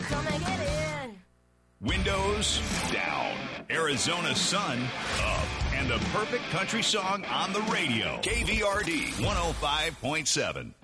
come and get in. Windows down. Arizona sun up. And the perfect country song on the radio. KVRD 105.7.